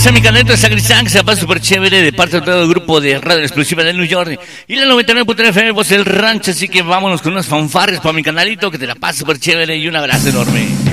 gracias a mi canalito de Sacristán, que se la pasa súper chévere de parte de todo el grupo de Radio Exclusiva de New York y la 99.9 FM, Voz del Rancho. Así que vámonos con unas fanfarres para mi canalito, que te la pasa súper chévere y un abrazo enorme.